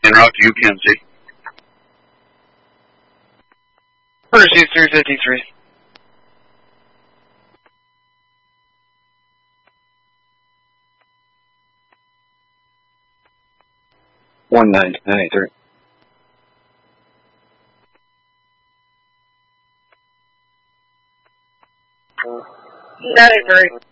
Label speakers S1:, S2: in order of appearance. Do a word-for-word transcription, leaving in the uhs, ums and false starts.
S1: En route to U P M C.
S2: Pursuit three fifty-three.
S3: One nine nine eight three.
S4: Nine eight three.